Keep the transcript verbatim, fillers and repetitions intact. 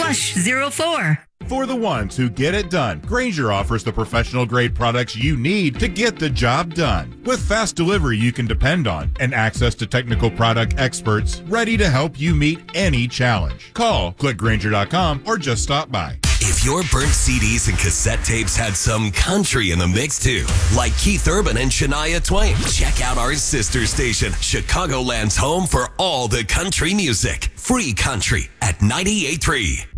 slash zero four. For the ones who get it done, Grainger offers the professional-grade products you need to get the job done. With fast delivery you can depend on and access to technical product experts ready to help you meet any challenge. Call, click Grainger dot com, or just stop by. If your burnt C Ds and cassette tapes had some country in the mix too, like Keith Urban and Shania Twain, check out our sister station, Chicagoland's home for all the country music. Free country at ninety-eight point three.